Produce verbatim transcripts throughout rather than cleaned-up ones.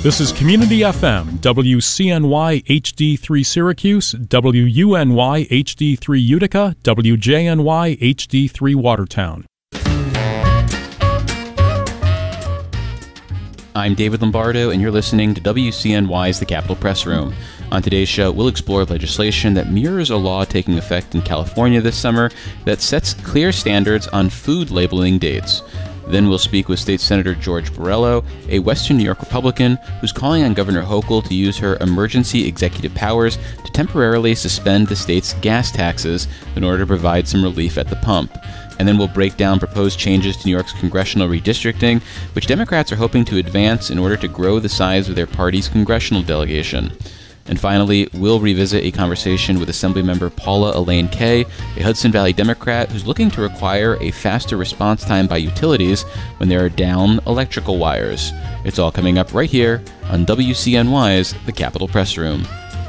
This is Community F M, W C N Y H D three Syracuse, W U N Y H D three Utica, W J N Y H D three Watertown. I'm David Lombardo, and you're listening to W C N Y's The Capitol Press Room. On today's show, we'll explore legislation that mirrors a law taking effect in California this summer that sets clear standards on food labeling dates. Then we'll speak with State Senator George Borrello, a Western New York Republican who's calling on Governor Hochul to use her emergency executive powers to temporarily suspend the state's gas taxes in order to provide some relief at the pump. And then we'll break down proposed changes to New York's congressional redistricting, which Democrats are hoping to advance in order to grow the size of their party's congressional delegation. And finally, we'll revisit a conversation with Assemblymember Paula Elaine Kay, a Hudson Valley Democrat who's looking to require a faster response time by utilities when there are down electrical wires. It's all coming up right here on W C N Y's The Capitol Press Room.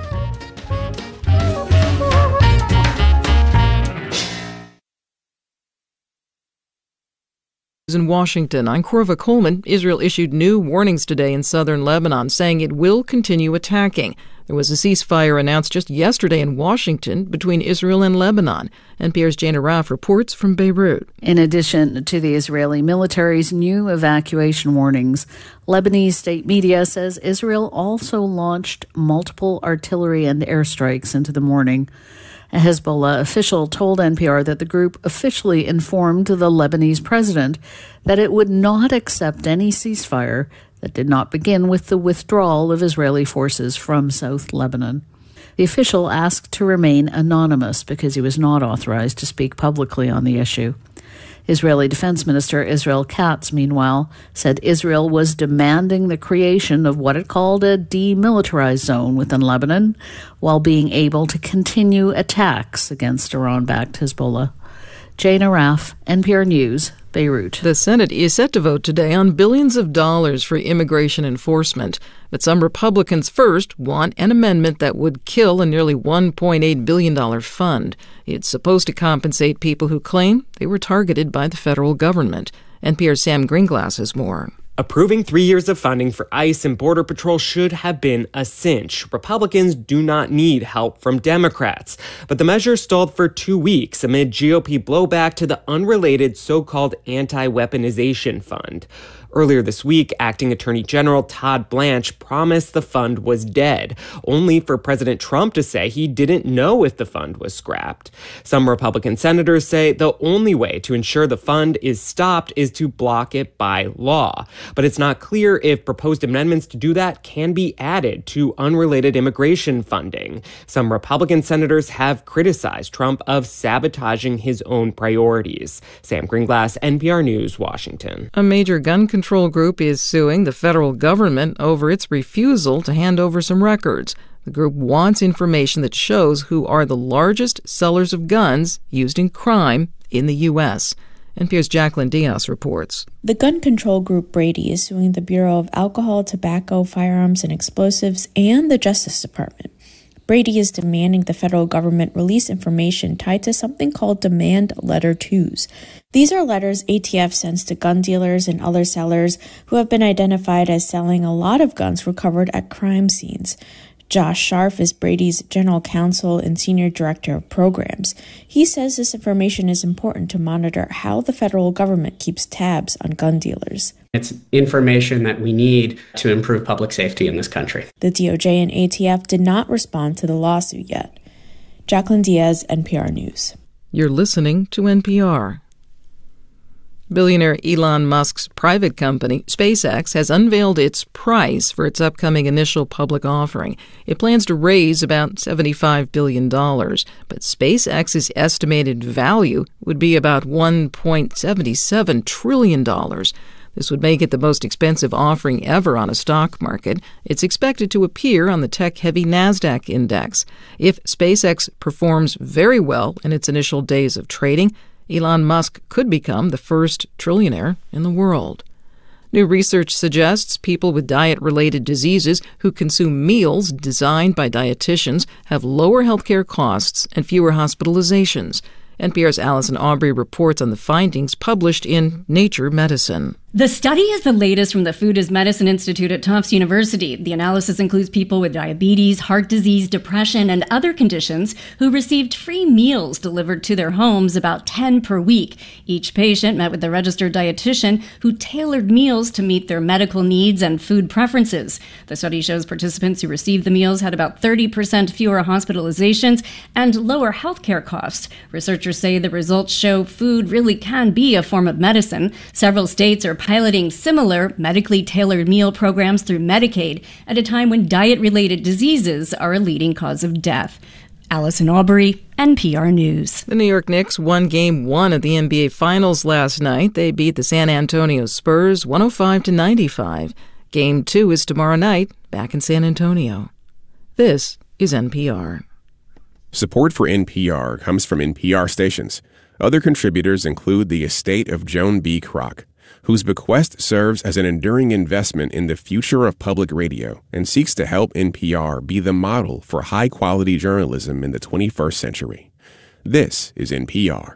In Washington, I'm Corva Coleman. Israel issued new warnings today in southern Lebanon, saying it will continue attacking. There was a ceasefire announced just yesterday in Washington between Israel and Lebanon. N P R's Jana Raff reports from Beirut. In addition to the Israeli military's new evacuation warnings, Lebanese state media says Israel also launched multiple artillery and airstrikes into the morning. A Hezbollah official told N P R that the group officially informed the Lebanese president that it would not accept any ceasefire that did not begin with the withdrawal of Israeli forces from South Lebanon. The official asked to remain anonymous because he was not authorized to speak publicly on the issue. Israeli Defense Minister Israel Katz, meanwhile, said Israel was demanding the creation of what it called a demilitarized zone within Lebanon, while being able to continue attacks against Iran-backed Hezbollah. Jana Raff, N P R News, Beirut. The Senate is set to vote today on billions of dollars for immigration enforcement. But some Republicans first want an amendment that would kill a nearly one point eight billion dollars fund. It's supposed to compensate people who claim they were targeted by the federal government. N P R's Sam Greenglass has more. Approving three years of funding for ICE and Border Patrol should have been a cinch. Republicans do not need help from Democrats. But the measure stalled for two weeks amid G O P blowback to the unrelated so-called anti-weaponization fund. Earlier this week, Acting Attorney General Todd Blanche promised the fund was dead, only for President Trump to say he didn't know if the fund was scrapped. Some Republican senators say the only way to ensure the fund is stopped is to block it by law. But it's not clear if proposed amendments to do that can be added to unrelated immigration funding. Some Republican senators have criticized Trump of sabotaging his own priorities. Sam Greenglass, N P R News, Washington. A major gun control Control group is suing the federal government over its refusal to hand over some records. The group wants information that shows who are the largest sellers of guns used in crime in the U S N P R's Jacqueline Diaz reports. The gun control group Brady is suing the Bureau of Alcohol, Tobacco, Firearms, and Explosives and the Justice Department. Brady is demanding the federal government release information tied to something called Demand Letter twos. These are letters A T F sends to gun dealers and other sellers who have been identified as selling a lot of guns recovered at crime scenes. Josh Scharf is Brady's general counsel and senior director of programs. He says this information is important to monitor how the federal government keeps tabs on gun dealers. It's information that we need to improve public safety in this country. The D O J and A T F did not respond to the lawsuit yet. Jacqueline Diaz, N P R News. You're listening to N P R. Billionaire Elon Musk's private company, SpaceX, has unveiled its price for its upcoming initial public offering. It plans to raise about seventy-five billion dollars, but SpaceX's estimated value would be about one point seven seven trillion dollars. This would make it the most expensive offering ever on a stock market. It's expected to appear on the tech-heavy NASDAQ index. If SpaceX performs very well in its initial days of trading, Elon Musk could become the first trillionaire in the world. New research suggests people with diet-related diseases who consume meals designed by dietitians have lower healthcare costs and fewer hospitalizations. N P R's Allison Aubrey reports on the findings published in Nature Medicine. The study is the latest from the Food as Medicine Institute at Tufts University. The analysis includes people with diabetes, heart disease, depression, and other conditions who received free meals delivered to their homes, about ten per week. Each patient met with a registered dietitian who tailored meals to meet their medical needs and food preferences. The study shows participants who received the meals had about thirty percent fewer hospitalizations and lower healthcare costs. Researchers say the results show food really can be a form of medicine. Several states are piloting similar medically tailored meal programs through Medicaid at a time when diet-related diseases are a leading cause of death. Allison Aubrey, N P R News. The New York Knicks won Game one of the N B A Finals last night. They beat the San Antonio Spurs one oh five to ninety-five. Game two is tomorrow night, back in San Antonio. This is N P R. Support for N P R comes from N P R stations. Other contributors include the estate of Joan B. Kroc, whose bequest serves as an enduring investment in the future of public radio and seeks to help N P R be the model for high-quality journalism in the twenty-first century. This is N P R.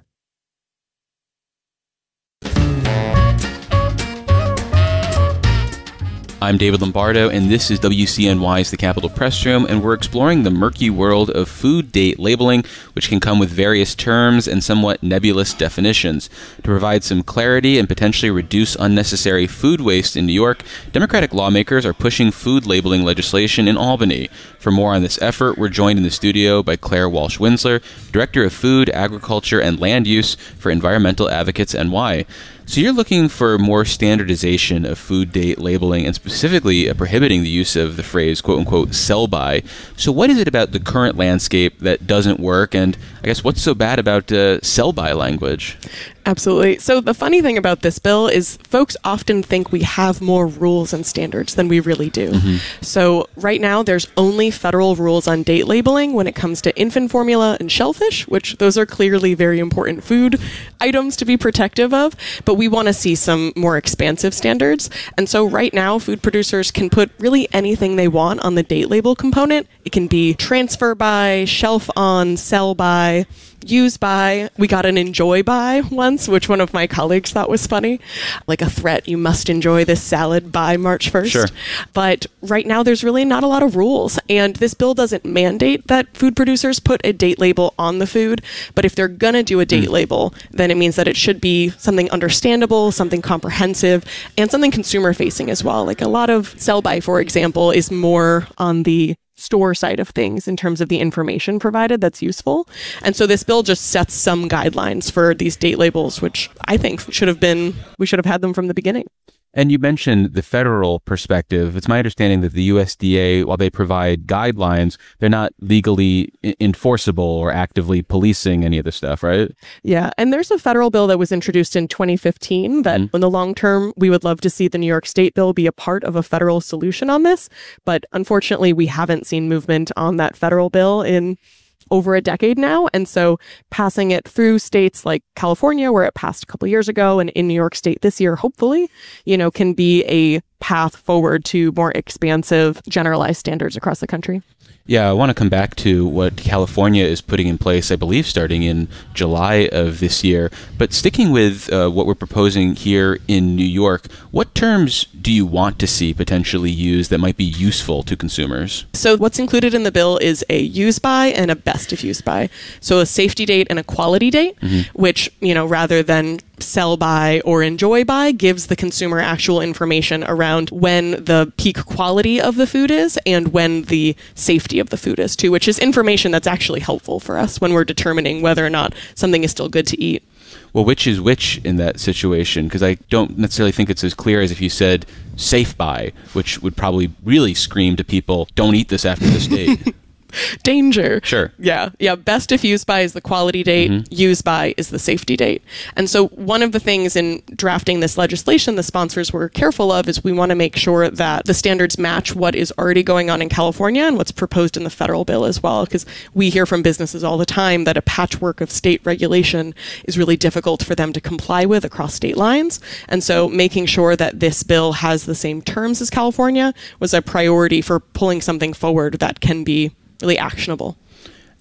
I'm David Lombardo, and this is W C N Y's The Capitol Press Room, and we're exploring the murky world of food date labeling, which can come with various terms and somewhat nebulous definitions. To provide some clarity and potentially reduce unnecessary food waste in New York, Democratic lawmakers are pushing food labeling legislation in Albany. For more on this effort, we're joined in the studio by Claire Walsh-Winsler, Director of Food, Agriculture, and Land Use for Environmental Advocates N Y. So you're looking for more standardization of food date labeling and specifically uh, prohibiting the use of the phrase, quote-unquote, sell-by. So what is it about the current landscape that doesn't work? And I guess what's so bad about uh, sell-by language? Absolutely. So the funny thing about this bill is folks often think we have more rules and standards than we really do. Mm-hmm. So right now there's only federal rules on date labeling when it comes to infant formula and shellfish, which those are clearly very important food items to be protective of, but we want to see some more expansive standards. And so right now food producers can put really anything they want on the date label component. It can be transfer by, shelf on, sell by, use by. We got an enjoy by once, which one of my colleagues thought was funny. Like a threat, you must enjoy this salad by March first. Sure. But right now there's really not a lot of rules. And this bill doesn't mandate that food producers put a date label on the food. But if they're going to do a date mm. label, then it means that it should be something understandable, something comprehensive, and something consumer facing as well. Like a lot of sell by, for example, is more on the store side of things in terms of the information provided that's useful. And so this bill just sets some guidelines for these date labels, which I think should have been, we should have had them from the beginning. And you mentioned the federal perspective. It's my understanding that the U S D A, while they provide guidelines, they're not legally enforceable or actively policing any of this stuff, right? Yeah. And there's a federal bill that was introduced in twenty fifteen that mm-hmm. in the long term, we would love to see the New York State bill be a part of a federal solution on this. But unfortunately, we haven't seen movement on that federal bill in over a decade now. And so passing it through states like California, where it passed a couple years ago, and in New York State this year, hopefully, you know, can be a path forward to more expansive, generalized standards across the country. Yeah, I want to come back to what California is putting in place, I believe, starting in July of this year. But sticking with uh, what we're proposing here in New York, what terms do you want to see potentially used that might be useful to consumers? So what's included in the bill is a use by and a best if used by. So a safety date and a quality date, mm-hmm. which, you know, rather than sell by or enjoy by, gives the consumer actual information around when the peak quality of the food is and when the safety of the food is too, which is information that's actually helpful for us when we're determining whether or not something is still good to eat. Well, which is which in that situation? Because I don't necessarily think it's as clear as if you said safe by, which would probably really scream to people, don't eat this after this date. Danger. Sure. Yeah. Yeah. Best if used by is the quality date. Mm-hmm. Use by is the safety date. And so one of the things in drafting this legislation the sponsors were careful of is we want to make sure that the standards match what is already going on in California and what's proposed in the federal bill as well. Because we hear from businesses all the time that a patchwork of state regulation is really difficult for them to comply with across state lines. And so making sure that this bill has the same terms as California was a priority for pulling something forward that can be really actionable.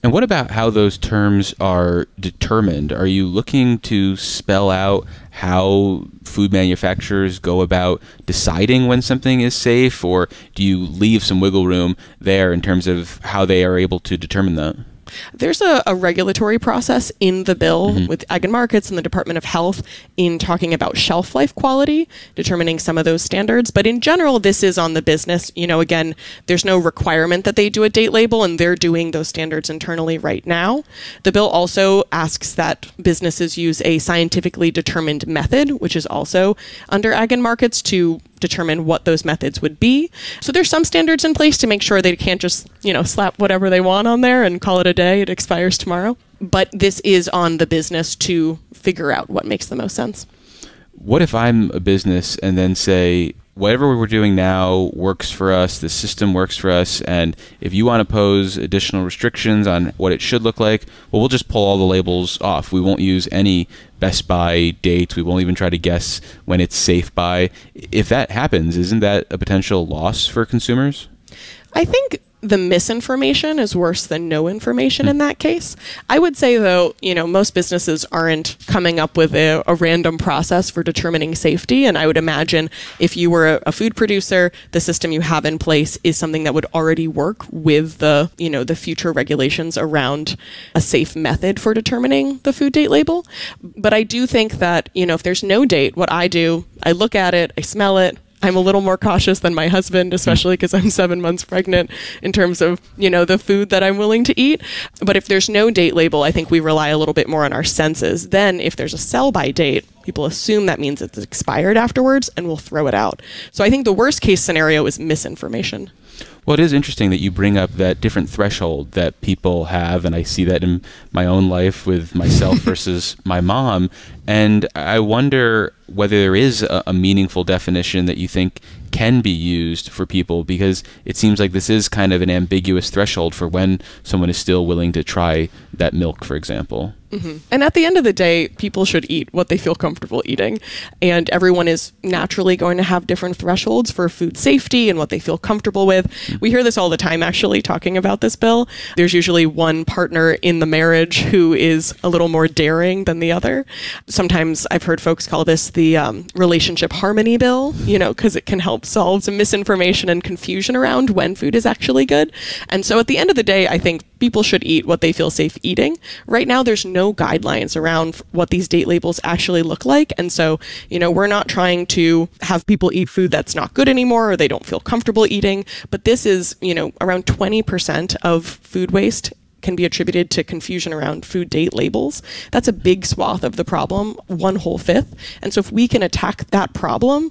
And what about how those terms are determined? Are you looking to spell out how food manufacturers go about deciding when something is safe, or do you leave some wiggle room there in terms of how they are able to determine that? There's a, a regulatory process in the bill mm-hmm. with Ag and Markets and the Department of Health in talking about shelf life quality, determining some of those standards. But in general, this is on the business. You know, again, there's no requirement that they do a date label, and they're doing those standards internally right now. The bill also asks that businesses use a scientifically determined method, which is also under Ag and Markets, to determine what those methods would be. So there's some standards in place to make sure they can't just, you know, slap whatever they want on there and call it a day. It expires tomorrow. But this is on the business to figure out what makes the most sense. What if I'm a business and then say, whatever we're doing now works for us, the system works for us, and if you want to pose additional restrictions on what it should look like, well, we'll just pull all the labels off. We won't use any best by dates. We won't even try to guess when it's safe by. If that happens, isn't that a potential loss for consumers? I think the misinformation is worse than no information in that case. I would say, though, you know, most businesses aren't coming up with a, a random process for determining safety. And I would imagine if you were a, a food producer, the system you have in place is something that would already work with the, you know, the future regulations around a safe method for determining the food date label. But I do think that, you know, if there's no date, what I do, I look at it, I smell it, I'm a little more cautious than my husband, especially because I'm seven months pregnant in terms of, you know, the food that I'm willing to eat. But if there's no date label, I think we rely a little bit more on our senses. Then if there's a sell by date, people assume that means it's expired afterwards and we'll throw it out. So I think the worst case scenario is misinformation. Well, it is interesting that you bring up that different threshold that people have, and I see that in my own life with myself versus my mom. And I wonder whether there is a, a meaningful definition that you think can be used for people, because it seems like this is kind of an ambiguous threshold for when someone is still willing to try that milk, for example. Mm-hmm. And at the end of the day, people should eat what they feel comfortable eating. And everyone is naturally going to have different thresholds for food safety and what they feel comfortable with. Mm-hmm. We hear this all the time, actually, talking about this bill. There's usually one partner in the marriage who is a little more daring than the other. Sometimes I've heard folks call this the um, relationship harmony bill, you know, because it can help solve some misinformation and confusion around when food is actually good. And so at the end of the day, I think people should eat what they feel safe eating. Right now, there's no guidelines around what these date labels actually look like. And so, you know, we're not trying to have people eat food that's not good anymore or they don't feel comfortable eating. But this is, you know, around twenty percent of food waste can be attributed to confusion around food date labels. That's a big swath of the problem, one whole fifth. And so if we can attack that problem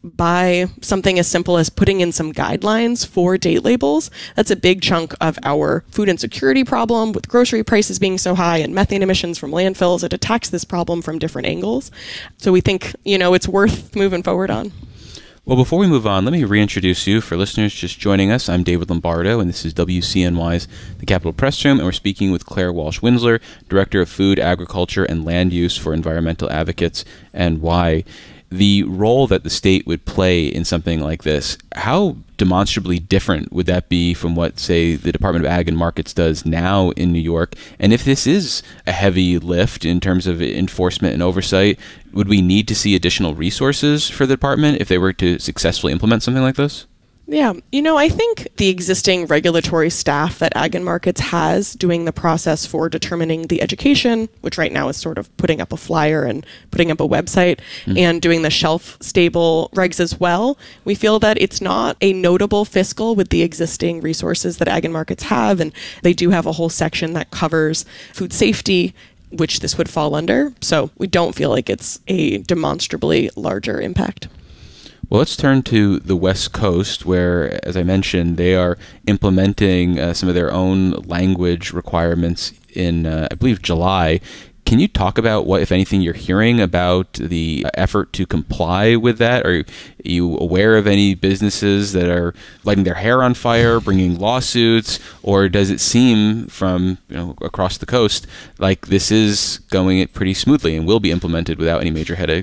by something as simple as putting in some guidelines for date labels, that's a big chunk of our food insecurity problem with grocery prices being so high and methane emissions from landfills. It attacks this problem from different angles. So we think, you know, it's worth moving forward on. Well, before we move on, let me reintroduce you. For listeners just joining us, I'm David Lombardo, and this is W C N Y's The Capitol Press Room, and we're speaking with Claire Walsh-Winsler, Director of Food, Agriculture, and Land Use for Environmental Advocates N Y. The role that the state would play in something like this, how demonstrably different would that be from what, say, the Department of Ag and Markets does now in New York? And if this is a heavy lift in terms of enforcement and oversight, would we need to see additional resources for the department if they were to successfully implement something like this? Yeah, you know, I think the existing regulatory staff that Ag and Markets has doing the process for determining the education, which right now is sort of putting up a flyer and putting up a website, mm-hmm. and doing the shelf-stable regs as well, we feel that it's not a notable fiscal with the existing resources that Ag and Markets have, and they do have a whole section that covers food safety, which this would fall under. So we don't feel like it's a demonstrably larger impact. Well, let's turn to the West Coast, where, as I mentioned, they are implementing uh, some of their own language requirements in, uh, I believe, July. Can you talk about what, if anything, you're hearing about the effort to comply with that? Are you aware of any businesses that are lighting their hair on fire, bringing lawsuits, or does it seem from, you know, across the coast like this is going pretty smoothly and will be implemented without any major headaches?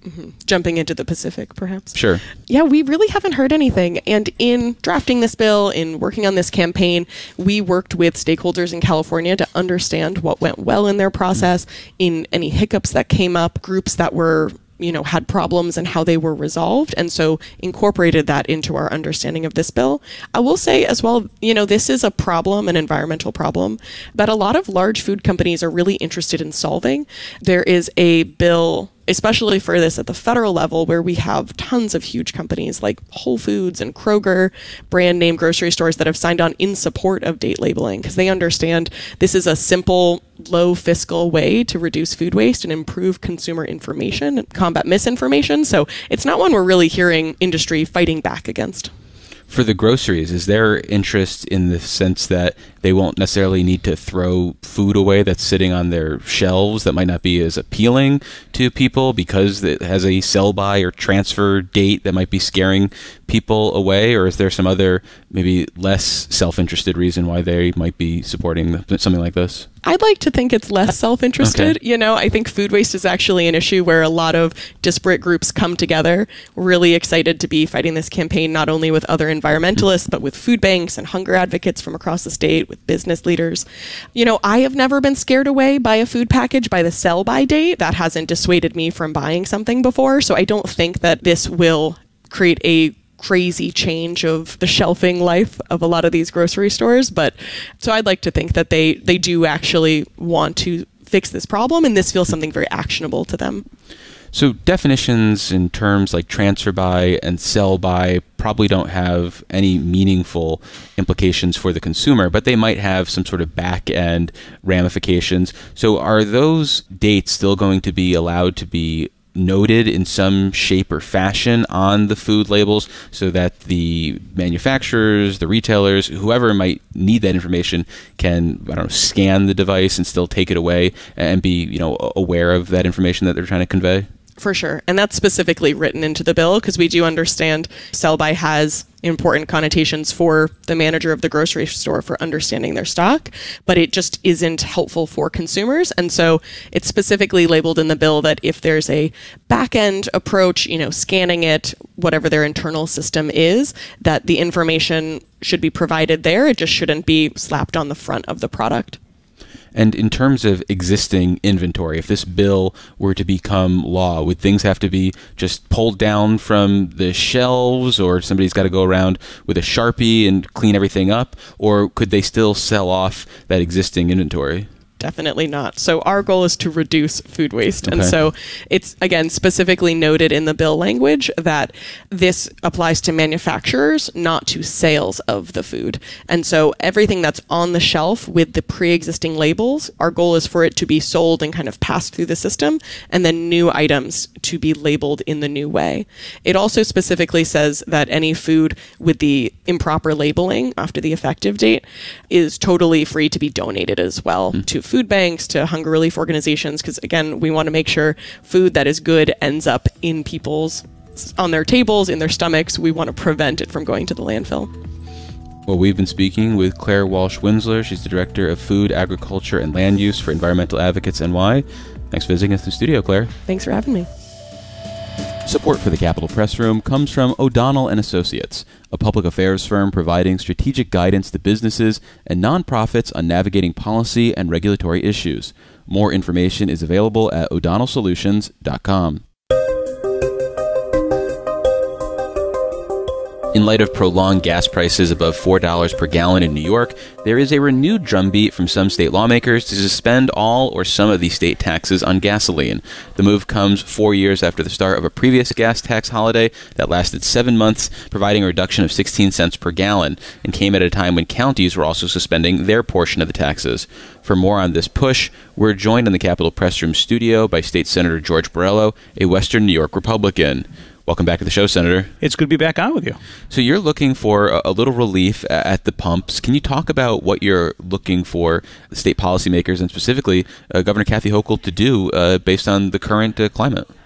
Mm-hmm. Jumping into the Pacific, perhaps. Sure. Yeah, we really haven't heard anything. And in drafting this bill, in working on this campaign, we worked with stakeholders in California to understand what went well in their process, in any hiccups that came up, groups that were you know, had problems and how they were resolved. And so incorporated that into our understanding of this bill. I will say as well, you know, this is a problem, an environmental problem that a lot of large food companies are really interested in solving. There is a bill, especially for this at the federal level, where we have tons of huge companies like Whole Foods and Kroger, brand name grocery stores that have signed on in support of date labeling because they understand this is a simple, low fiscal way to reduce food waste and improve consumer information and combat misinformation. So it's not one we're really hearing industry fighting back against. For the groceries, is there interest in the sense that they won't necessarily need to throw food away that's sitting on their shelves that might not be as appealing to people because it has a sell-by or transfer date that might be scaring people away? Or is there some other, maybe less self-interested reason why they might be supporting something like this? I'd like to think it's less self-interested. Okay. You know, I think food waste is actually an issue where a lot of disparate groups come together. We're really excited to be fighting this campaign, not only with other environmentalists, but with food banks and hunger advocates from across the state, with business leaders. You know, I have never been scared away by a food package by the sell-by date. That hasn't dissuaded me from buying something before. So I don't think that this will create a crazy change of the shelving life of a lot of these grocery stores. But so I'd like to think that they, they do actually want to fix this problem, and this feels something very actionable to them. So definitions in terms like transfer by and sell by probably don't have any meaningful implications for the consumer, but they might have some sort of back-end ramifications. So are those dates still going to be allowed to be noted in some shape or fashion on the food labels so that the manufacturers, the retailers, whoever might need that information can, I don't know, scan the device and still take it away and be, you know, aware of that information that they're trying to convey? For sure. And that's specifically written into the bill because we do understand sell-by has important connotations for the manager of the grocery store for understanding their stock, but it just isn't helpful for consumers. And so it's specifically labeled in the bill that if there's a back-end approach, you know, scanning it, whatever their internal system is, that the information should be provided there. It just shouldn't be slapped on the front of the product. And in terms of existing inventory, if this bill were to become law, would things have to be just pulled down from the shelves, or somebody's got to go around with a Sharpie and clean everything up? Or could they still sell off that existing inventory? Definitely not. So our goal is to reduce food waste. Okay. And so it's, again, specifically noted in the bill language that this applies to manufacturers, not to sales of the food. And so everything that's on the shelf with the pre-existing labels, our goal is for it to be sold and kind of passed through the system, and then new items to be labeled in the new way. It also specifically says that any food with the improper labeling after the effective date is totally free to be donated as well mm. to food banks, to hunger relief organizations, because again, we want to make sure food that is good ends up in people's, on their tables, in their stomachs. We want to prevent it from going to the landfill. Well, we've been speaking with Claire Walsh Winsler. She's the Director of Food, Agriculture, and Land Use for Environmental Advocates N Y. Thanks for visiting us in the studio, Claire. Thanks for having me. Support for the Capitol Press Room comes from O'Donnell and Associates, a public affairs firm providing strategic guidance to businesses and nonprofits on navigating policy and regulatory issues. More information is available at o'donnell solutions dot com. In light of prolonged gas prices above four dollars per gallon in New York, there is a renewed drumbeat from some state lawmakers to suspend all or some of the state taxes on gasoline. The move comes four years after the start of a previous gas tax holiday that lasted seven months, providing a reduction of sixteen cents per gallon, and came at a time when counties were also suspending their portion of the taxes. For more on this push, we're joined in the Capitol Press Room studio by State Senator George Borrello, a Western New York Republican. Welcome back to the show, Senator. It's good to be back on with you. So you're looking for a, a little relief at the pumps. Can you talk about what you're looking for state policymakers and specifically uh, Governor Kathy Hochul to do uh, based on the current uh, climate?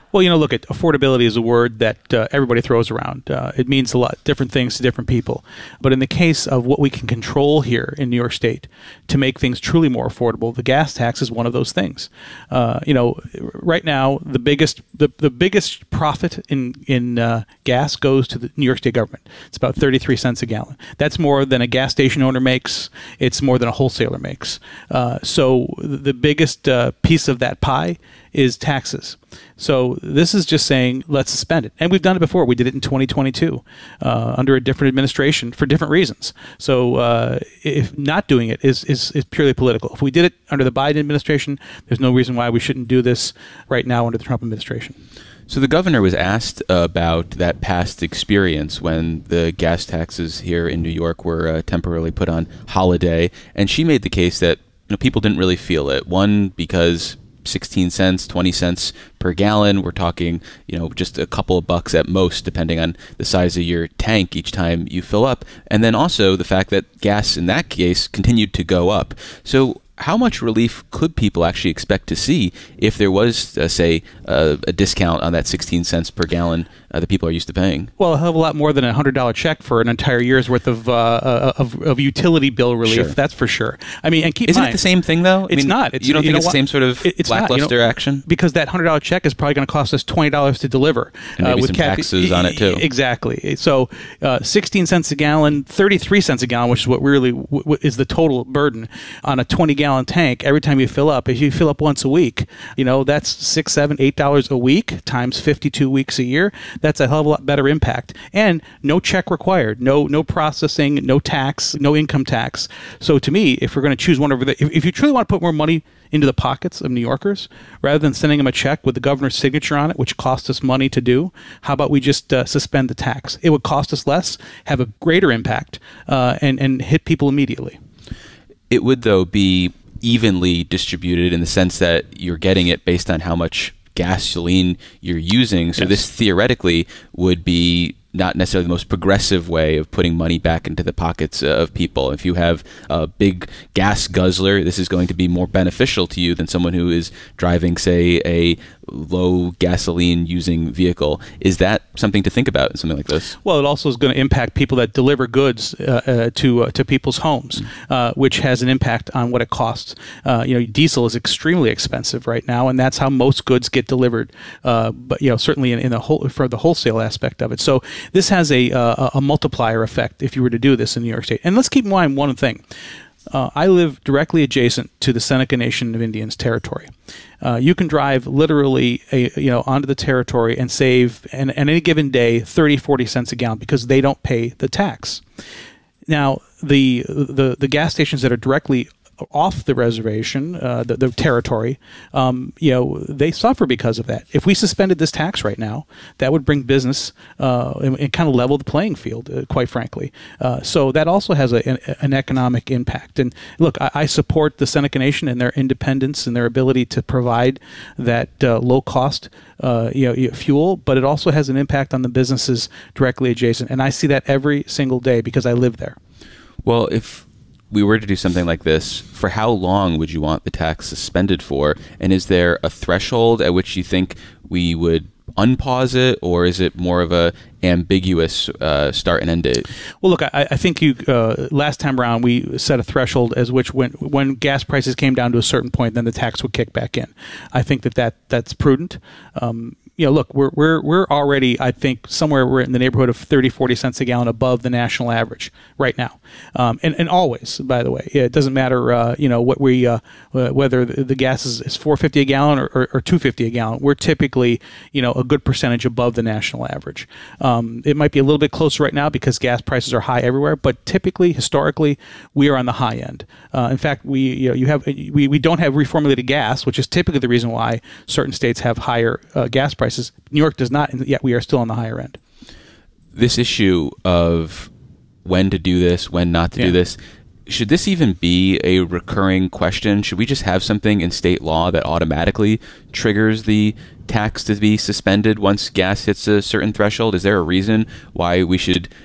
Well, you know, look, at affordability is a word that uh, everybody throws around. Uh, it means a lot different things to different people. But in the case of what we can control here in New York State to make things truly more affordable, the gas tax is one of those things. Uh, you know, right now, the biggest the, the biggest profit in in uh, gas goes to the New York State government. It's about thirty-three cents a gallon. That's more than a gas station owner makes. It's more than a wholesaler makes. Uh, so the biggest uh, piece of that pie is taxes. So this is just saying, let's suspend it. And we've done it before. We did it in twenty twenty-two uh, under a different administration for different reasons. So uh, if not doing it is, is, is purely political. If we did it under the Biden administration, there's no reason why we shouldn't do this right now under the Trump administration. So the governor was asked about that past experience when the gas taxes here in New York were uh, temporarily put on holiday, and she made the case that you know people didn't really feel it. One, because sixteen cents, twenty cents per gallon. We're talking, you know, just a couple of bucks at most, depending on the size of your tank each time you fill up. And then also the fact that gas in that case continued to go up. So how much relief could people actually expect to see if there was, uh, say, uh, a discount on that sixteen cents per gallon uh, that people are used to paying? Well, a hell of a lot more than a one hundred dollars check for an entire year's worth of uh, of, of utility bill relief, sure. That's for sure. I mean, and keep Isn't in mind, it the same thing, though? I it's mean, not. It's, you don't you think know it's what? the same sort of it's lackluster not, you know, action? Because that one hundred dollars check is probably going to cost us twenty dollars to deliver. And maybe uh, with some cafe- taxes on it, too. Exactly. So uh, sixteen cents a gallon, thirty-three cents a gallon, which is what really w- w- is the total burden on a twenty-gallon tank every time you fill up. If you fill up once a week, you know, that's six, seven, eight dollars a week times fifty-two weeks a year. That's a hell of a lot better impact. And no check required, no no processing, no tax, no income tax. So to me, if we're going to choose one over the, if, if you truly want to put more money into the pockets of New Yorkers, rather than sending them a check with the governor's signature on it, which costs us money to do, how about we just uh, suspend the tax? It would cost us less, have a greater impact, uh, and, and hit people immediately. It would, though, be evenly distributed in the sense that you're getting it based on how much gasoline you're using. So yes. This theoretically would be not necessarily the most progressive way of putting money back into the pockets of people. If you have a big gas guzzler, this is going to be more beneficial to you than someone who is driving, say, a low gasoline using vehicle. Is that something to think about in something like this? Well, it also is going to impact people that deliver goods uh, uh, to uh, to people's homes, mm-hmm. uh, which has an impact on what it costs. Uh, you know, diesel is extremely expensive right now, and that's how most goods get delivered. Uh, but you know, certainly in, in the whole for the wholesale aspect of it. So this has a uh, a multiplier effect if you were to do this in New York State. And let's keep in mind one thing. Uh, I live directly adjacent to the Seneca Nation of Indians territory. Uh, you can drive literally a, you know onto the territory and save, and on any given day, thirty, forty cents a gallon because they don't pay the tax. Now, the the, the gas stations that are directly off the reservation, uh, the, the territory, um, you know, they suffer because of that. If we suspended this tax right now, that would bring business uh, and, and kind of level the playing field, uh, quite frankly. Uh, so that also has a, an, an economic impact. And look, I, I support the Seneca Nation and their independence and their ability to provide that uh, low-cost uh, you know, fuel, but it also has an impact on the businesses directly adjacent. And I see that every single day because I live there. Well, if we were to do something like this, for how long would you want the tax suspended for? And is there a threshold at which you think we would unpause it, or is it more of a ambiguous uh, start and end date? Well, look, I, I think you uh, last time around we set a threshold as which when when gas prices came down to a certain point, then the tax would kick back in. I think that, that that's prudent. Um, You know, look, we're we're we're already, I think, somewhere we're in the neighborhood of thirty, forty cents a gallon above the national average right now, um, and and always, by the way, it doesn't matter, uh, you know, what we uh, whether the gas is, is four fifty a gallon or, or, or two fifty a gallon. We're typically, you know, a good percentage above the national average. Um, it might be a little bit closer right now because gas prices are high everywhere, but typically, historically, we are on the high end. Uh, in fact, we you know you have we we don't have reformulated gas, which is typically the reason why certain states have higher uh, gas prices. New York does not, and yet we are still on the higher end. This issue of when to do this, when not to yeah. do this, should this even be a recurring question? Should we just have something in state law that automatically triggers the tax to be suspended once gas hits a certain threshold? Is there a reason why we should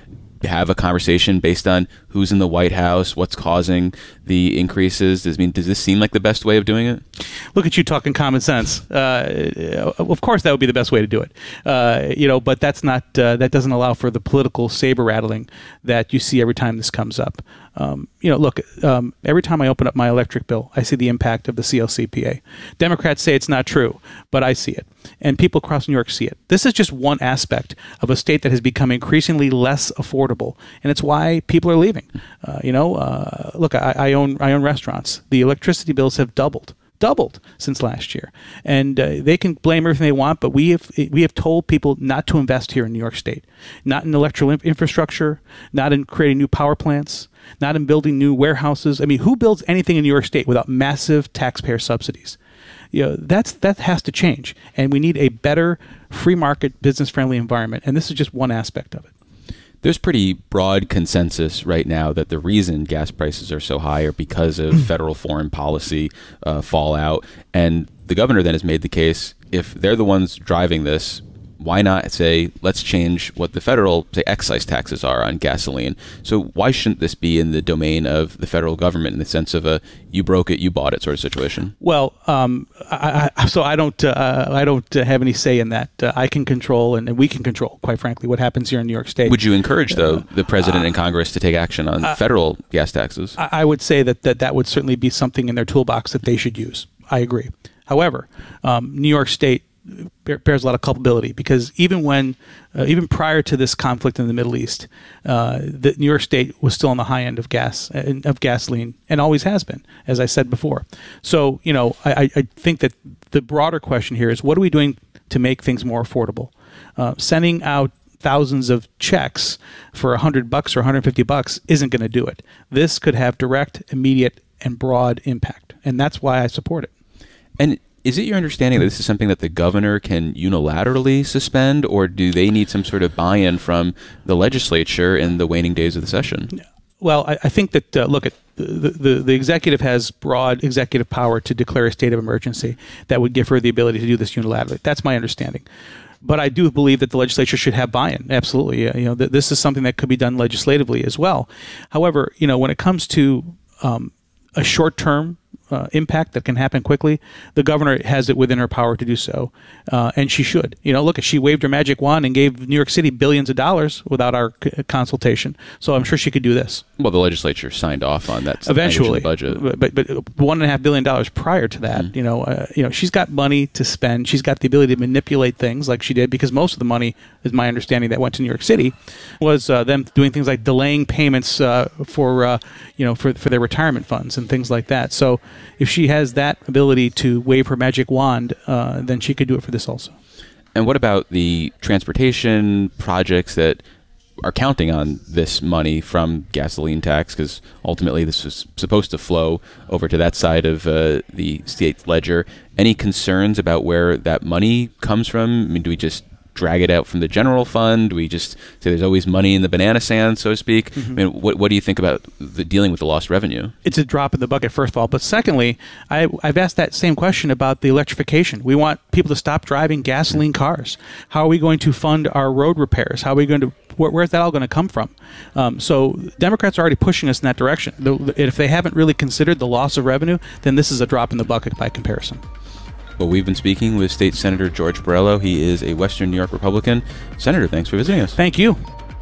have a conversation based on who's in the White House, what's causing the increases? Does, I mean, does this seem like the best way of doing it? Look at you talking common sense. Uh, of course, that would be the best way to do it. Uh, you know, but that's not. Uh, that doesn't allow for the political saber rattling that you see every time this comes up. Um, you know, look. Um, every time I open up my electric bill, I see the impact of the C L C P A. Democrats say it's not true, but I see it, and people across New York see it. This is just one aspect of a state that has become increasingly less affordable, and it's why people are leaving. Uh, you know, uh, look, I, I own I own restaurants. The electricity bills have doubled. doubled since last year, and uh, they can blame everything they want, but we have we have told people not to invest here in New York State, not in electrical infrastructure, not in creating new power plants, not in building new warehouses. I mean, who builds anything in New York State without massive taxpayer subsidies? You know, that's that has to change, and we need a better free market, business friendly environment, and this is just one aspect of it. There's pretty broad consensus right now that the reason gas prices are so high are because of federal foreign policy uh, fallout. And the governor then has made the case, if they're the ones driving this, why not say, let's change what the federal, say, excise taxes are on gasoline? So why shouldn't this be in the domain of the federal government in the sense of a you broke it, you bought it sort of situation? Well, um, I, I, so I don't, uh, I don't have any say in that. Uh, I can control, and, and we can control, quite frankly, what happens here in New York State. Would you encourage, though, the president uh, and Congress to take action on uh, federal gas taxes? I, I would say that, that that would certainly be something in their toolbox that they should use. I agree. However, um, New York State bears a lot of culpability, because even when, uh, even prior to this conflict in the Middle East, uh, the New York State was still on the high end of gas uh, of gasoline, and always has been, as I said before. So, you know, I, I think that the broader question here is, what are we doing to make things more affordable? Uh, sending out thousands of checks for a hundred bucks or one hundred fifty bucks isn't going to do it. This could have direct, immediate, and broad impact, and that's why I support it. And is it your understanding that this is something that the governor can unilaterally suspend, or do they need some sort of buy-in from the legislature in the waning days of the session? Well, I, I think that, uh, look, at the, the, the executive has broad executive power to declare a state of emergency that would give her the ability to do this unilaterally. That's my understanding. But I do believe that the legislature should have buy-in. Absolutely. Uh, you know, th- this is something that could be done legislatively as well. However, you know, when it comes to um, a short-term Uh, impact that can happen quickly, the governor has it within her power to do so, uh, and she should. You know, look, she waved her magic wand and gave New York City billions of dollars without our c- consultation. So I'm sure she could do this. Well, the legislature signed off on that eventually, budget, but but one and a half billion dollars prior to that. Mm-hmm. You know, uh, you know, she's got money to spend. She's got the ability to manipulate things like she did, because most of the money, is my understanding, that went to New York City was uh, them doing things like delaying payments uh, for uh, you know for for their retirement funds and things like that. So if she has that ability to wave her magic wand, uh, then she could do it for this also. And what about the transportation projects that are counting on this money from gasoline tax? Because ultimately this is supposed to flow over to that side of uh, the state ledger. Any concerns about where that money comes from? I mean, do we just drag it out from the general fund? Do we just say there's always money in the banana sand, so to speak? Mm-hmm. I mean, what what do you think about the dealing with the lost revenue? It's a drop in the bucket, first of all. But secondly, I, I've asked that same question about the electrification. We want people to stop driving gasoline cars. How are we going to fund our road repairs? How are we going to Where, where's that all going to come from? Um, so Democrats are already pushing us in that direction. The, if they haven't really considered the loss of revenue, then this is a drop in the bucket by comparison. Well, we've been speaking with State Senator George Borrello. He is a Western New York Republican. Senator, thanks for visiting us. Thank you.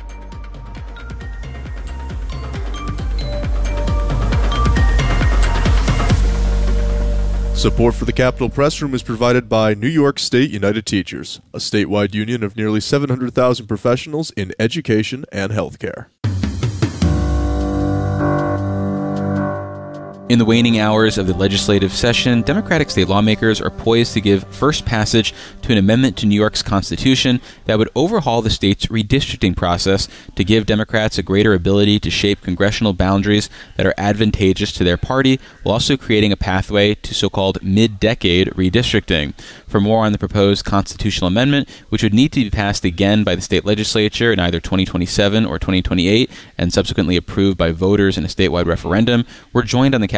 Support for the Capitol Press Room is provided by New York State United Teachers, a statewide union of nearly seven hundred thousand professionals in education and healthcare. In the waning hours of the legislative session, Democratic state lawmakers are poised to give first passage to an amendment to New York's Constitution that would overhaul the state's redistricting process to give Democrats a greater ability to shape congressional boundaries that are advantageous to their party, while also creating a pathway to so-called mid-decade redistricting. For more on the proposed constitutional amendment, which would need to be passed again by the state legislature in either twenty twenty-seven or twenty twenty-eight, and subsequently approved by voters in a statewide referendum, we're joined on the Capitol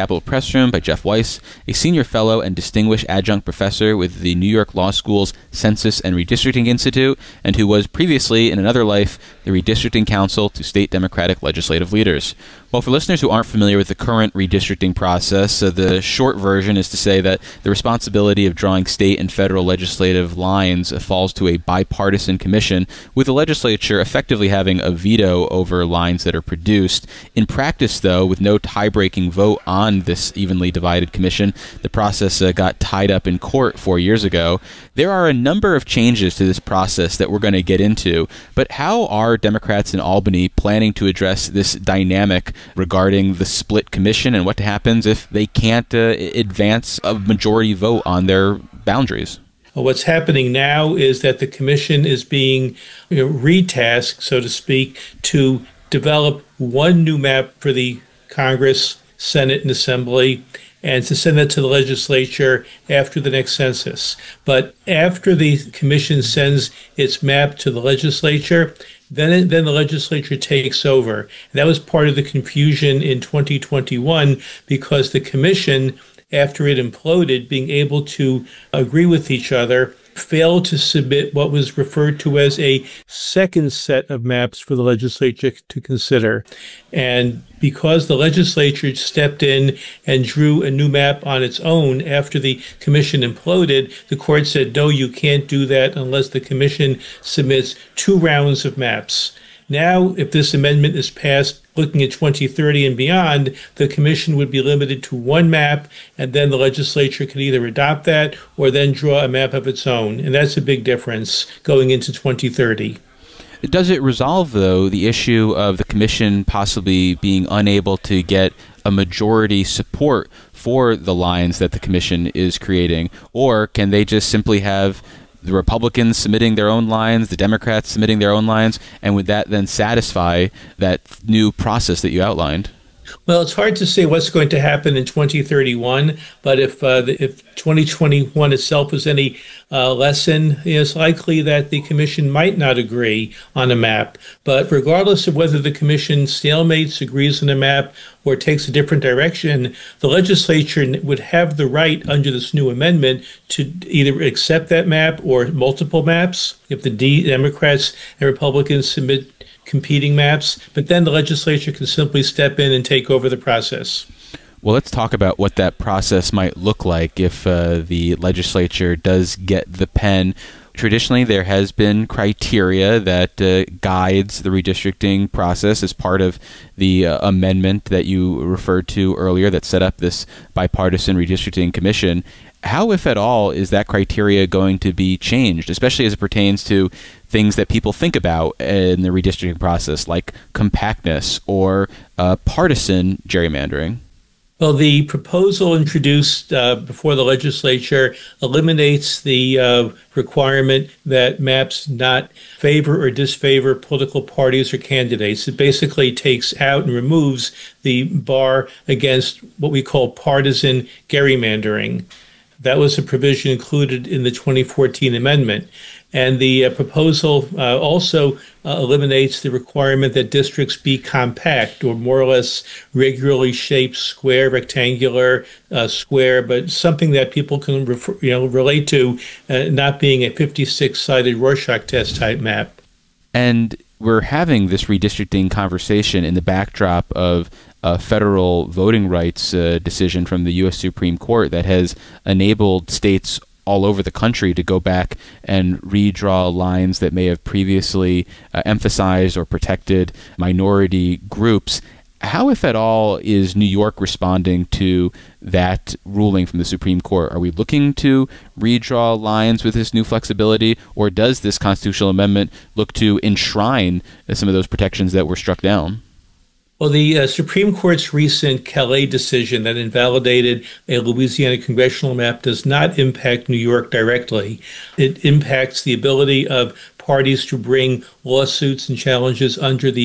Capitol Press Room by Jeff Weiss, a senior fellow and distinguished adjunct professor with the New York Law School's Census and Redistricting Institute, and who was previously, in another life, the Redistricting Counsel to state Democratic legislative leaders. Well, for listeners who aren't familiar with the current redistricting process, uh, the short version is to say that the responsibility of drawing state and federal legislative lines uh, falls to a bipartisan commission, with the legislature effectively having a veto over lines that are produced. In practice, though, with no tie-breaking vote on this evenly divided commission, the process uh, got tied up in court four years ago. There are a number of changes to this process that we're going to get into, but how are Democrats in Albany planning to address this dynamic regarding the split commission and what happens if they can't uh, advance a majority vote on their boundaries? What's happening now is that the commission is being, you know, retasked, so to speak, to develop one new map for the Congress, Senate, and Assembly, and to send that to the legislature after the next census. But after the commission sends its map to the legislature, then it, then the legislature takes over. And that was part of the confusion in twenty twenty-one, because the commission, after it imploded, being able to agree with each other, failed to submit what was referred to as a second set of maps for the legislature to consider. And because the legislature stepped in and drew a new map on its own after the commission imploded, the court said, no, you can't do that unless the commission submits two rounds of maps. Now, if this amendment is passed, looking at twenty thirty and beyond, the commission would be limited to one map, and then the legislature could either adopt that or then draw a map of its own. And that's a big difference going into twenty thirty. Does it resolve, though, the issue of the commission possibly being unable to get a majority support for the lines that the commission is creating? Or can they just simply have the Republicans submitting their own lines, the Democrats submitting their own lines, and would that then satisfy that new process that you outlined? Well, it's hard to say what's going to happen in twenty thirty-one, but if uh, the, if twenty twenty-one itself is any uh, lesson, it's likely that the commission might not agree on a map. But regardless of whether the commission stalemates, agrees on a map, or takes a different direction, the legislature would have the right under this new amendment to either accept that map or multiple maps if the D- Democrats and Republicans submit competing maps, but then the legislature can simply step in and take over the process. Well, let's talk about what that process might look like if uh, the legislature does get the pen. Traditionally, there has been criteria that uh, guides the redistricting process as part of the uh, amendment that you referred to earlier that set up this bipartisan redistricting commission. How, if at all, is that criteria going to be changed, especially as it pertains to things that people think about in the redistricting process, like compactness or uh, partisan gerrymandering? Well, the proposal introduced uh, before the legislature eliminates the uh, requirement that maps not favor or disfavor political parties or candidates. It basically takes out and removes the bar against what we call partisan gerrymandering. That was a provision included in the twenty fourteen amendment. And the uh, proposal uh, also uh, eliminates the requirement that districts be compact or more or less regularly shaped, square, rectangular, uh, square, but something that people can refer, you know, relate to, uh, not being a fifty-six sided Rorschach test type map. And we're having this redistricting conversation in the backdrop of a federal voting rights uh, decision from the U S Supreme Court that has enabled states all over the country to go back and redraw lines that may have previously uh, emphasized or protected minority groups. How, if at all, is New York responding to that ruling from the Supreme Court? Are we looking to redraw lines with this new flexibility, or does this constitutional amendment look to enshrine some of those protections that were struck down? Well, the uh, Supreme Court's recent Calais decision that invalidated a Louisiana congressional map does not impact New York directly. It impacts the ability of parties to bring lawsuits and challenges under the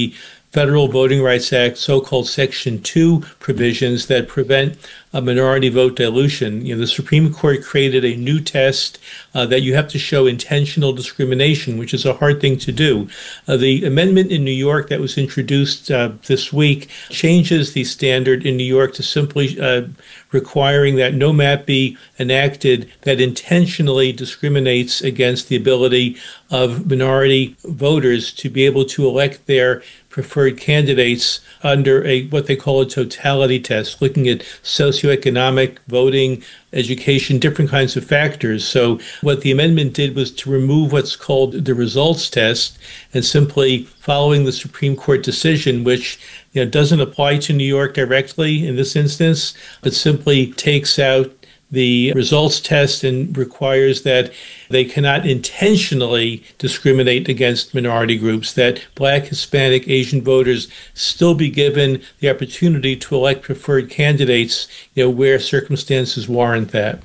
Federal Voting Rights Act, so-called Section two provisions that prevent a minority vote dilution. You know, the Supreme Court created a new test uh, that you have to show intentional discrimination, which is a hard thing to do. Uh, the amendment in New York that was introduced uh, this week changes the standard in New York to simply uh, requiring that no map be enacted that intentionally discriminates against the ability of minority voters to be able to elect their preferred candidates under a what they call a totality test, looking at socioeconomic, voting, education, different kinds of factors. So what the amendment did was to remove what's called the results test and simply following the Supreme Court decision, which you know, doesn't apply to New York directly in this instance, but simply takes out the results test and requires that they cannot intentionally discriminate against minority groups, that Black, Hispanic, Asian voters still be given the opportunity to elect preferred candidates, you know, where circumstances warrant that.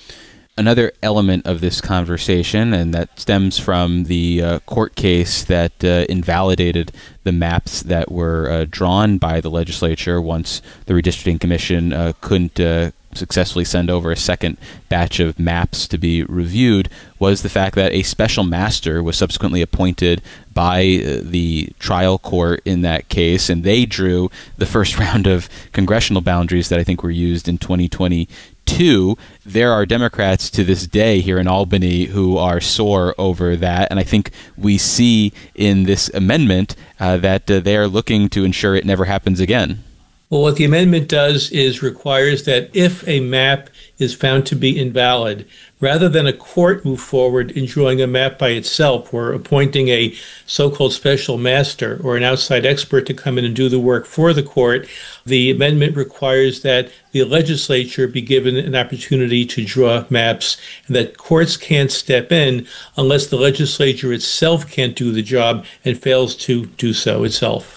Another element of this conversation, and that stems from the uh, court case that uh, invalidated the maps that were uh, drawn by the legislature once the Redistricting Commission uh, couldn't uh, successfully send over a second batch of maps to be reviewed, was the fact that a special master was subsequently appointed by uh, the trial court in that case, and they drew the first round of congressional boundaries that I think were used in twenty twenty-two. There are Democrats to this day here in Albany who are sore over that, and I think we see in this amendment uh, that uh, they are looking to ensure it never happens again. Well, what the amendment does is requires that if a map is found to be invalid, rather than a court move forward in drawing a map by itself or appointing a so-called special master or an outside expert to come in and do the work for the court, the amendment requires that the legislature be given an opportunity to draw maps and that courts can't step in unless the legislature itself can't do the job and fails to do so itself.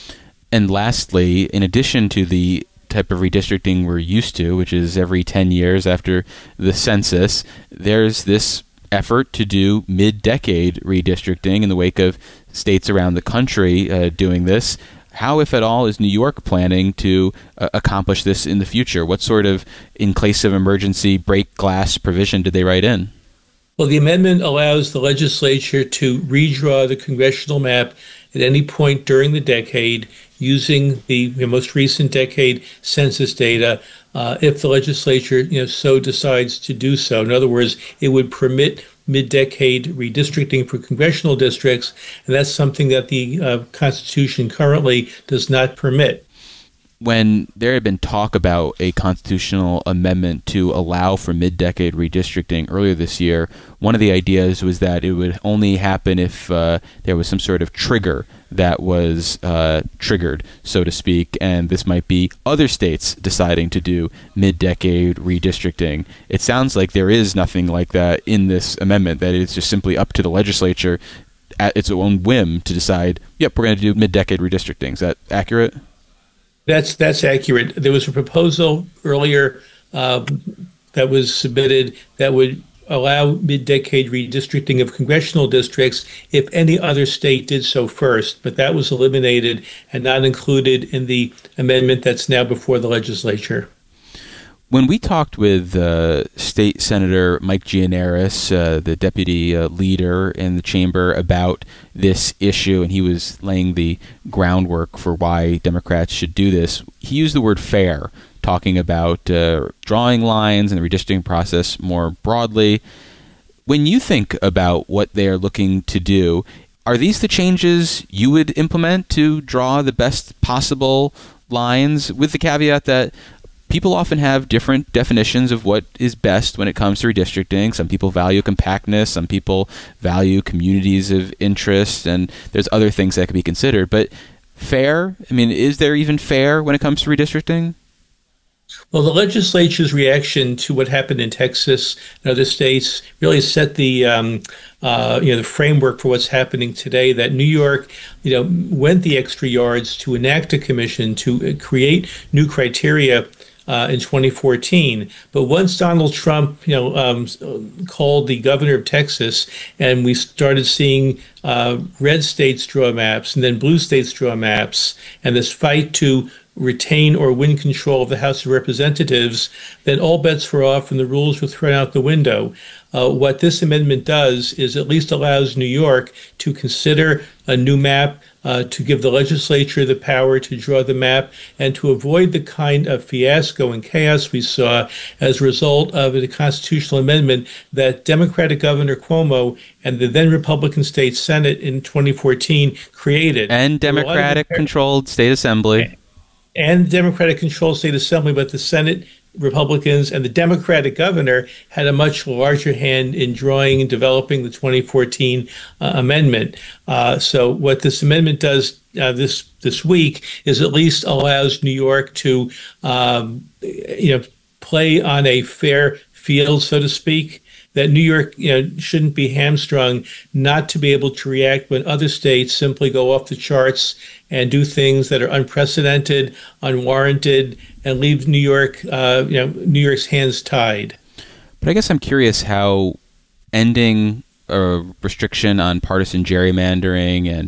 And lastly, in addition to the type of redistricting we're used to, which is every ten years after the census, there's this effort to do mid-decade redistricting in the wake of states around the country uh, doing this. How, if at all, is New York planning to uh, accomplish this in the future? What sort of, in case of emergency, break glass provision did they write in? Well, the amendment allows the legislature to redraw the congressional map at any point during the decade using the, the most recent decade census data, uh, if the legislature you know, so decides to do so. In other words, it would permit mid-decade redistricting for congressional districts, and that's something that the uh, Constitution currently does not permit. When there had been talk about a constitutional amendment to allow for mid-decade redistricting earlier this year, one of the ideas was that it would only happen if uh, there was some sort of trigger that was uh, triggered, so to speak, and this might be other states deciding to do mid-decade redistricting. It sounds like there is nothing like that in this amendment, that it's just simply up to the legislature at its own whim to decide, yep, we're going to do mid-decade redistricting. Is that accurate? That's that's accurate. There was a proposal earlier uh, that was submitted that would allow mid-decade redistricting of congressional districts if any other state did so first, but that was eliminated and not included in the amendment that's now before the legislature. When we talked with uh, State Senator Mike Gianaris, uh, the deputy uh, leader in the chamber, about this issue, and he was laying the groundwork for why Democrats should do this, he used the word fair, talking about uh, drawing lines and the redistricting process more broadly. When you think about what they're looking to do, are these the changes you would implement to draw the best possible lines, with the caveat that people often have different definitions of what is best when it comes to redistricting? Some people value compactness, some people value communities of interest, and there's other things that could be considered. But fair? I mean, is there even fair when it comes to redistricting? Well, the legislature's reaction to what happened in Texas and other states really set the um, uh, you know the framework for what's happening today. That New York, you know, went the extra yards to enact a commission to create new criteria uh, in twenty fourteen. But once Donald Trump, you know, um, called the governor of Texas, and we started seeing uh, red states draw maps and then blue states draw maps, and this fight to retain or win control of the House of Representatives, then all bets were off and the rules were thrown out the window. Uh, what this amendment does is at least allows New York to consider a new map, uh, to give the legislature the power to draw the map, and to avoid the kind of fiasco and chaos we saw as a result of a constitutional amendment that Democratic Governor Cuomo and the then Republican State Senate in twenty fourteen created. And Democratic-controlled state assembly. And Democratic-controlled state assembly, but the Senate Republicans and the Democratic governor had a much larger hand in drawing and developing the twenty fourteen uh, amendment. Uh, so what this amendment does uh, this this week is at least allows New York to um, you know play on a fair field, so to speak. That New York, you know, shouldn't be hamstrung not to be able to react when other states simply go off the charts and do things that are unprecedented, unwarranted, and leave New York, uh, you know, New York's hands tied. But I guess I'm curious how ending a restriction on partisan gerrymandering and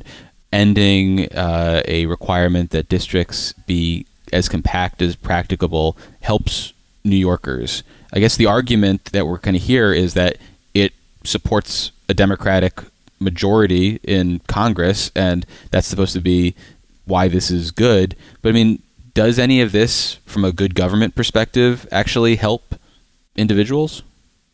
ending uh, a requirement that districts be as compact as practicable helps New Yorkers. I guess the argument that we're going to hear is that it supports a Democratic majority in Congress, and that's supposed to be why this is good. But I mean, does any of this, from a good government perspective, actually help individuals?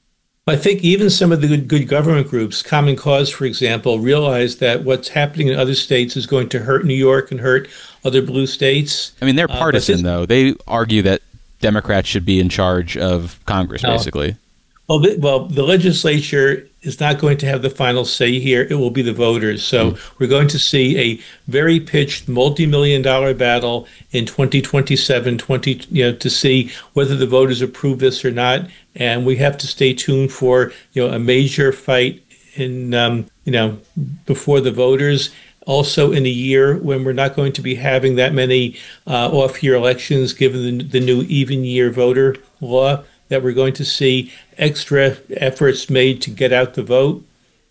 I think even some of the good, good government groups, Common Cause, for example, realize that what's happening in other states is going to hurt New York and hurt other blue states. I mean, they're partisan, uh, this, though. They argue that Democrats should be in charge of Congress, no. basically. Well the, well, the legislature is not going to have the final say here. It will be the voters. So mm. we're going to see a very pitched multi-million dollar battle in twenty twenty-seven, twenty, you know, to see whether the voters approve this or not. And we have to stay tuned for, you know, a major fight in, um, you know, before the voters. Also in a year when we're not going to be having that many uh, off-year elections, given the, the new even-year voter law, that we're going to see extra efforts made to get out the vote.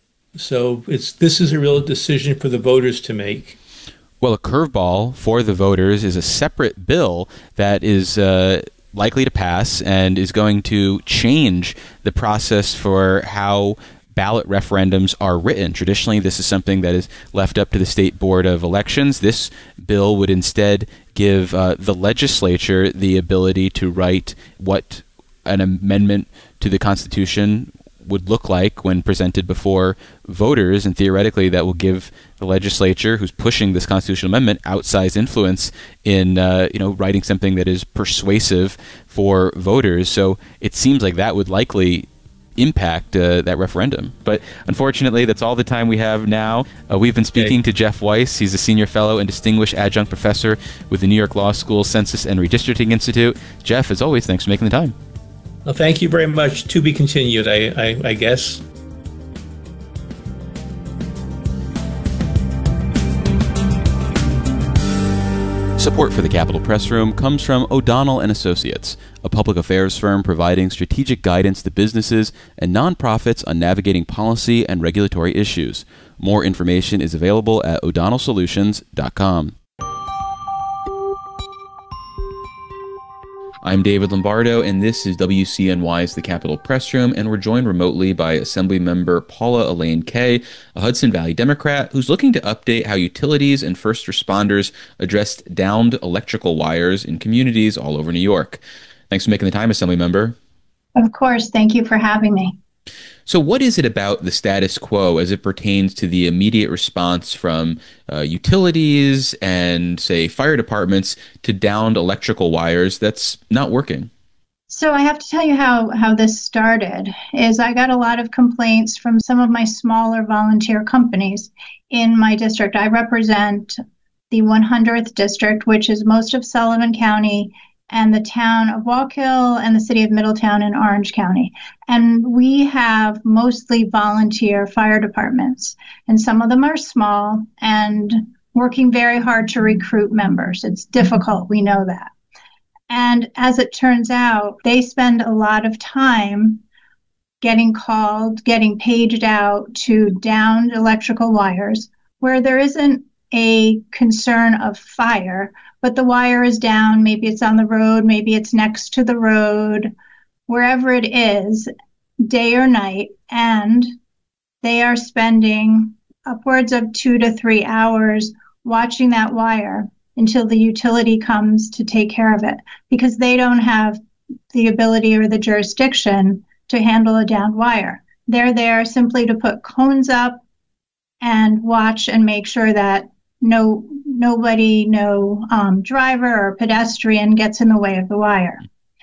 So it's this is a real decision for the voters to make. Well, a curveball for the voters is a separate bill that is uh, likely to pass and is going to change the process for how ballot referendums are written. Traditionally, this is something that is left up to the State Board of Elections. This bill would instead give uh, the legislature the ability to write what an amendment to the Constitution would look like when presented before voters, and theoretically that will give the legislature, who's pushing this constitutional amendment, outsized influence in uh, you know writing something that is persuasive for voters. So it seems like that would likely impact uh, that referendum. But unfortunately, that's all the time we have now. Uh, we've been speaking okay. to Jeff Weiss. He's a senior fellow and distinguished adjunct professor with the New York Law School Census and Redistricting Institute. Jeff, as always, thanks for making the time. Well, thank you very much. To be continued, I, I, I guess. Support for the Capitol Press Room comes from O'Donnell and Associates, a public affairs firm providing strategic guidance to businesses and nonprofits on navigating policy and regulatory issues. More information is available at o'donnell solutions dot com. I'm David Lombardo, and this is W C N Y's The Capitol Press Room, and we're joined remotely by Assemblymember Paula Elaine Kay, a Hudson Valley Democrat who's looking to update how utilities and first responders addressed downed electrical wires in communities all over New York. Thanks for making the time, Assemblymember. Of course. Thank you for having me. So what is it about the status quo as it pertains to the immediate response from uh, utilities and, say, fire departments to downed electrical wires that's not working? So I have to tell you how, how this started. Is I got a lot of complaints from some of my smaller volunteer companies in my district. I represent the one hundredth district, which is most of Sullivan County and the town of Wallkill and the city of Middletown in Orange County. And we have mostly volunteer fire departments, and some of them are small and working very hard to recruit members. It's difficult, we know that. And as it turns out, they spend a lot of time getting called, getting paged out to downed electrical wires where there isn't a concern of fire, but the wire is down. Maybe it's on the road, maybe it's next to the road, wherever it is, day or night, and they are spending upwards of two to three hours watching that wire until the utility comes to take care of it, because they don't have the ability or the jurisdiction to handle a downed wire. They're there simply to put cones up and watch and make sure that no nobody, no um, driver or pedestrian gets in the way of the wire.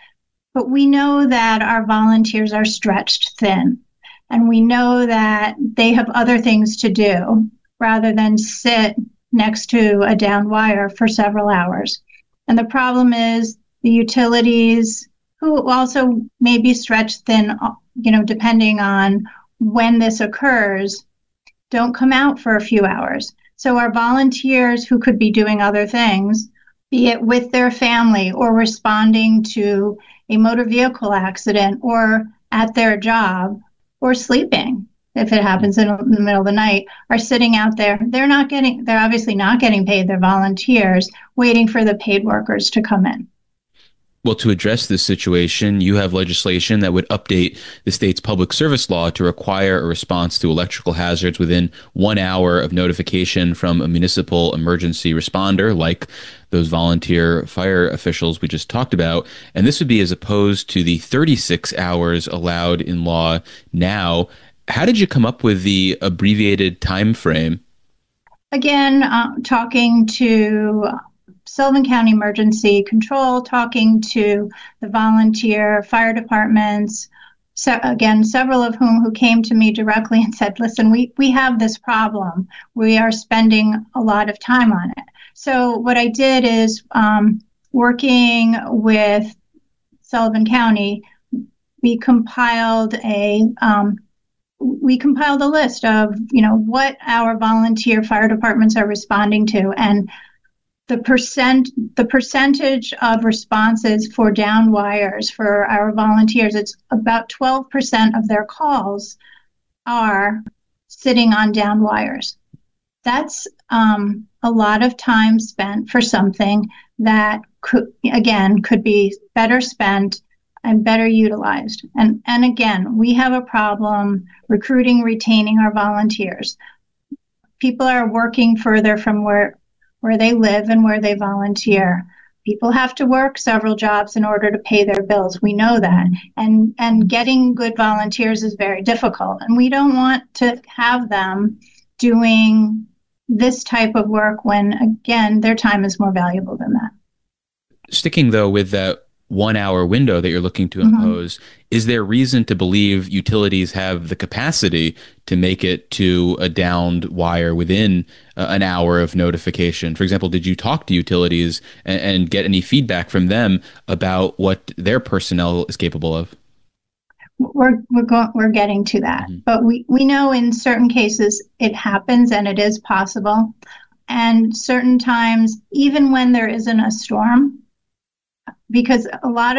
But we know that our volunteers are stretched thin, and we know that they have other things to do rather than sit next to a downed wire for several hours. And the problem is the utilities, who also may be stretched thin, you know, depending on when this occurs, don't come out for a few hours. So our volunteers who could be doing other things, be it with their family or responding to a motor vehicle accident or at their job or sleeping, if it happens in the middle of the night, are sitting out there. They're not getting, they're obviously not getting paid. They're volunteers waiting for the paid workers to come in. Well, to address this situation, you have legislation that would update the state's public service law to require a response to electrical hazards within one hour of notification from a municipal emergency responder, like those volunteer fire officials we just talked about. And this would be as opposed to the thirty-six hours allowed in law now. How did you come up with the abbreviated time frame? Again, uh, talking to Sullivan County Emergency Control, talking to the volunteer fire departments, so again, several of whom who came to me directly and said, listen, we, we have this problem. We are spending a lot of time on it. So what I did is, um, working with Sullivan County, we compiled a um, we compiled a list of, you know, what our volunteer fire departments are responding to, and the percent, the percentage of responses for down wires for our volunteers, it's about twelve percent of their calls are sitting on down wires. That's um, a lot of time spent for something that could, again, could be better spent and better utilized. And, and again, we have a problem recruiting, retaining our volunteers. People are working further from where, where they live and where they volunteer. People have to work several jobs in order to pay their bills. We know that. And, and getting good volunteers is very difficult. And we don't want to have them doing this type of work when, again, their time is more valuable than that. Sticking, though, with that one hour window that you're looking to impose, mm-hmm. is there reason to believe utilities have the capacity to make it to a downed wire within uh, an hour of notification? For example, did you talk to utilities and, and get any feedback from them about what their personnel is capable of? We're we're go- we're getting to that, mm-hmm. but we, we know in certain cases it happens and it is possible, and certain times even when there isn't a storm, because a lot of